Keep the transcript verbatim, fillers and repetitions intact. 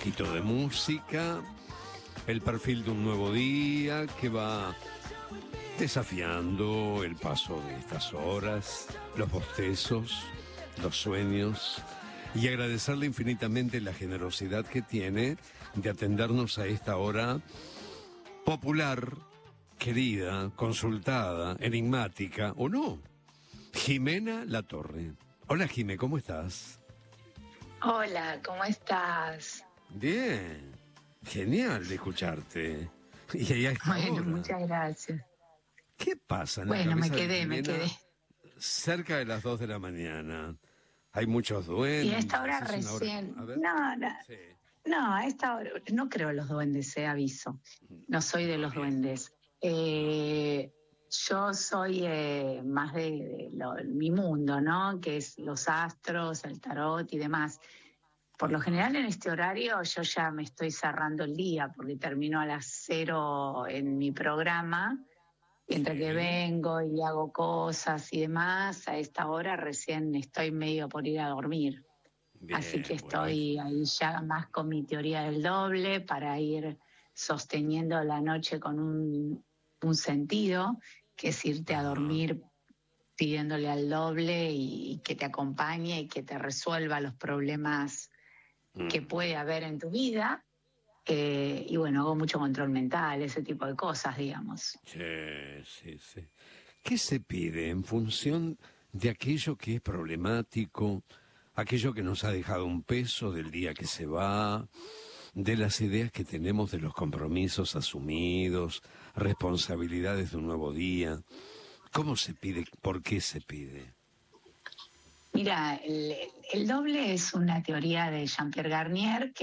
poquito de música, el perfil de un nuevo día que va desafiando el paso de estas horas, los bostezos, los sueños, y agradecerle infinitamente la generosidad que tiene de atendernos a esta hora popular, querida, consultada, enigmática, ¿o no? Jimena Latorre. Hola, Jimé, ¿cómo estás? Hola, ¿cómo estás? Bien, genial de escucharte. Y ahí está Bueno, ahora. muchas gracias. ¿Qué pasa en la Bueno, me cabeza de quedé, me Jimena quedé. cerca de las dos de la mañana? Hay muchos Y duendes. a esta hora es una hora- recién, A ver. no, no, Sí. no, a esta hora, no creo en los duendes, eh, aviso. No soy de No, los bien. duendes. Eh, yo soy eh, más de, de lo- mi mundo, ¿no? Que es los astros, el tarot y demás. Por lo general en este horario yo ya me estoy cerrando el día porque termino a las cero en mi programa. Y entre Sí. que vengo y hago cosas y demás, a esta hora recién estoy medio por ir a dormir. Así que Bien, bueno. estoy ahí ya más con mi teoría del doble para ir sosteniendo la noche con un, un sentido, que es irte a Ajá. dormir pidiéndole al doble y, y que te acompañe y que te resuelva los problemas que Mm. puede haber en tu vida. Eh, y bueno, hago mucho control mental, ese tipo de cosas, digamos. Sí, sí, sí. ¿Qué se pide en función de aquello que es problemático, aquello que nos ha dejado un peso del día que se va, de las ideas que tenemos de los compromisos asumidos, responsabilidades de un nuevo día? ¿Cómo se pide? ¿Por qué se pide? Mira, el, el doble es una teoría de Jean-Pierre Garnier que